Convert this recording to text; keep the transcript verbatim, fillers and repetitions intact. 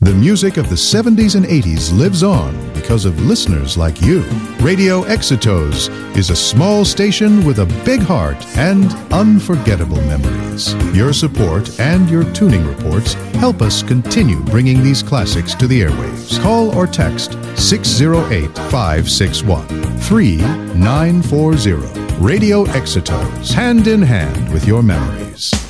The music of the seventies and eighties lives on because of listeners like you. Radio Exitos is a small station with a big heart and unforgettable memories. Your support and your tuning reports help us continue bringing these classics to the airwaves. Call or text six oh eight, five six one, three nine four zero. Radio Exitos, hand in hand with your memories.